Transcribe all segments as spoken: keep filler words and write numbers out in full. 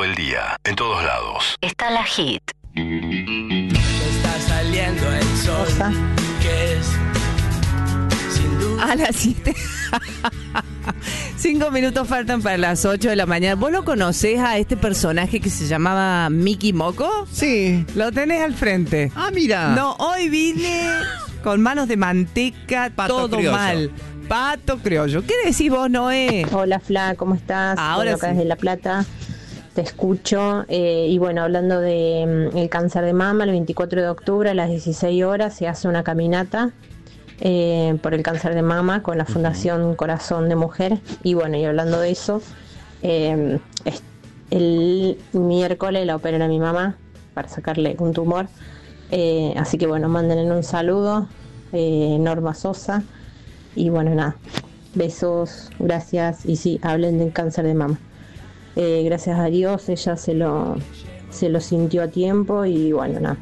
el día, en todos lados. Está la hit. Está saliendo el sol, que es sin duda. A las siete. Cinco minutos faltan para las ocho de la mañana. ¿Vos lo conocés a este personaje que se llamaba Mickey Moco? Sí. Lo tenés al frente. Ah, mira. No, hoy vine con manos de manteca, Pato todo criollo. mal. Pato criollo. ¿Qué decís vos, Noé? Hola, Fla, ¿cómo estás? Ahora bueno, acá sí. desde La Plata te escucho. Eh, y bueno, hablando de mm, el cáncer de mama, el veinticuatro de octubre a las dieciséis horas se hace una caminata eh, por el cáncer de mama con la Fundación Corazón de Mujer. Y bueno, y hablando de eso, eh, es- el miércoles la operan a mi mamá para sacarle un tumor. Eh, así que bueno, mándenle un saludo, eh, Norma Sosa. Y bueno, nada, besos, gracias. Y sí, hablen del cáncer de mama. Eh, gracias a Dios, ella se lo, se lo sintió a tiempo y bueno, nada.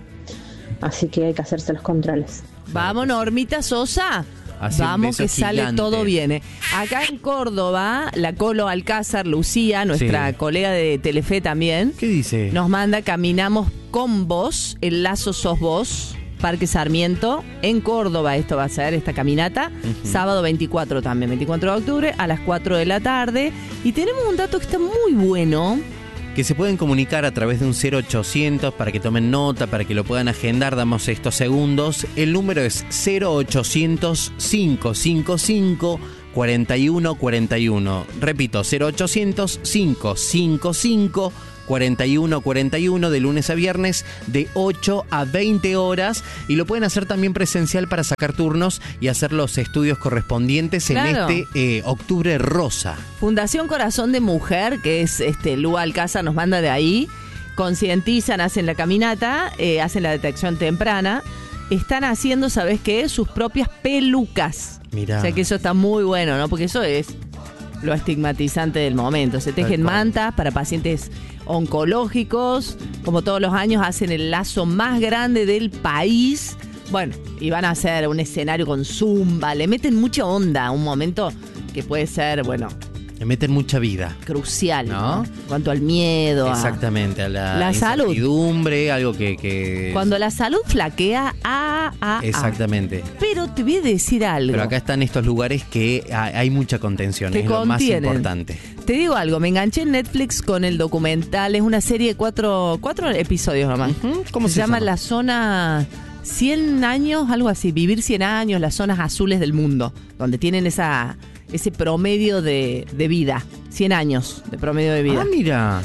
Así que hay que hacerse los controles. Vamos, Normita Sosa. Hace un Vamos, beso que sale gigante. todo bien. eh. Acá en Córdoba, la Colo Alcázar Lucía, nuestra Sí. colega de Telefe también, ¿Qué dice? nos manda Caminamos con vos, el lazo sos vos, Parque Sarmiento, en Córdoba. Esto va a ser esta caminata, Ujú. sábado veinticuatro también, veinticuatro de octubre, a las cuatro de la tarde. Y tenemos un dato que está muy bueno. Que se pueden comunicar a través de un cero ochocientos para que tomen nota, para que lo puedan agendar. Damos estos segundos. El número es cero ochocientos, cinco cinco cinco, cuatro uno cuatro uno. Repito, cero ochocientos, cinco cinco cinco, cuatro uno cuatro uno, de lunes a viernes de ocho a veinte horas, y lo pueden hacer también presencial para sacar turnos y hacer los estudios correspondientes en Claro. este eh, octubre rosa. Fundación Corazón de Mujer, que es este Lu Alcázar, nos manda de ahí. Concientizan, hacen la caminata, eh, hacen la detección temprana. Están haciendo, ¿sabes qué? Sus propias pelucas. Mirá. O sea que eso está muy bueno, ¿no? Porque eso es lo estigmatizante del momento. Se tejen Tal cual. mantas para pacientes oncológicos. Como todos los años hacen el lazo más grande del país. Bueno, y van a hacer un escenario con zumba. Le meten mucha onda a un momento que puede ser, bueno, Le meten mucha vida. crucial, ¿No? ¿no? En cuanto al miedo. a- Exactamente, a la, La salud. incertidumbre, algo que... que Cuando la salud flaquea, ah, ah, ah. Exactamente. Pero te voy a decir algo. Pero acá están estos lugares que hay hay mucha contención, Que es lo más contienen. importante. Te digo algo, me enganché en Netflix con el documental, es una serie de cuatro, cuatro episodios nomás. Ujú. ¿Cómo se llama? llama? La Zona cien años, algo así, Vivir cien años, las zonas azules del mundo, donde tienen esa ese promedio de, de vida, cien años de promedio de vida. Ah, mira.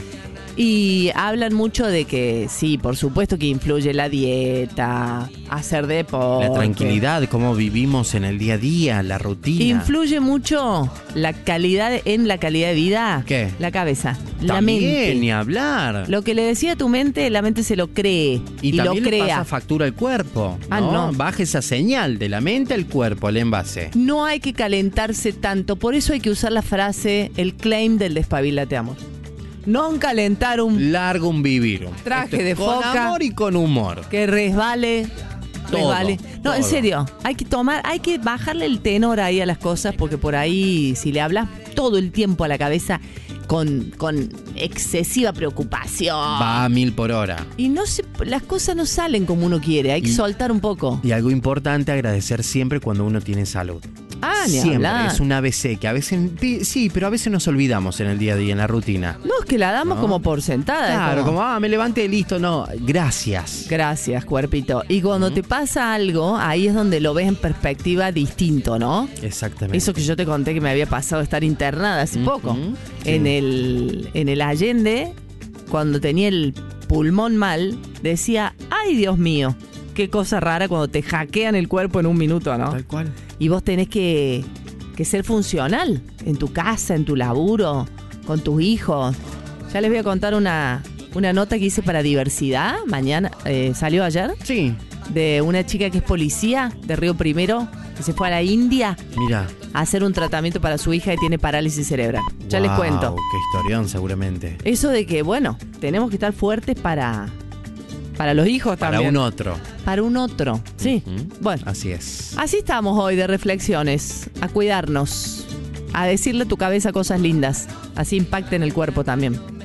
Y hablan mucho de que sí, por supuesto que influye la dieta, hacer deporte. La tranquilidad, cómo vivimos en el día a día, la rutina. Influye mucho la calidad en la calidad de vida. ¿Qué? La cabeza, la También, mente. ni hablar. Lo que le decía a tu mente, la mente se lo cree y, y lo también le crea. pasa factura al cuerpo. Ah, no. Baja esa señal de la mente al cuerpo, al envase. No hay que calentarse tanto, por eso hay que usar la frase, el claim del despabilate amor. No calentar un Largo un vivir. Traje Esto es de con foca. amor y con humor. que resbale, Todo, resbale. No, en todo. serio, hay que tomar, hay que bajarle el tenor ahí a las cosas, porque por ahí, si le hablas todo el tiempo a la cabeza con, con excesiva preocupación. Va a mil por hora. Y no se, las cosas no salen como uno quiere, hay que Y- soltar un poco. Y algo importante, agradecer siempre cuando uno tiene salud. Ah, ni Siempre, hablar. es un A B C que a veces, sí, pero a veces nos olvidamos en el día a día, en la rutina. No, es que la damos ¿No? como por sentada. es Claro, como, como, ah, me levanté, listo, no, gracias. gracias, cuerpito. Y cuando te pasa algo, ahí es donde lo ves en perspectiva distinto, ¿no? Exactamente. Eso que yo te conté que me había pasado estar internada hace Ujú, poco. sí. En el, en el Allende, cuando tenía el pulmón mal, decía, ay Dios mío, qué cosa rara cuando te hackean el cuerpo en un minuto, ¿no? Tal cual. Y vos tenés que, que ser funcional en tu casa, en tu laburo, con tus hijos. Ya les voy a contar una, una nota que hice para Diversidad, mañana, eh, salió ayer, Sí, de una chica que es policía de Río Primero, que se fue a la India mira. a hacer un tratamiento para su hija que tiene parálisis cerebral. Ya les Guau, cuento. Qué historión, seguramente. Eso de que, bueno, tenemos que estar fuertes para, para los hijos Para también. un otro. Para un otro, sí. Ujú. Bueno, Así es. así estamos hoy de reflexiones, a cuidarnos, a decirle a tu cabeza cosas lindas, así impacta en el cuerpo también.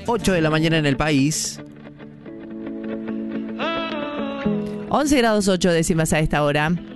ocho de la mañana en el país. once grados ocho décimas a esta hora.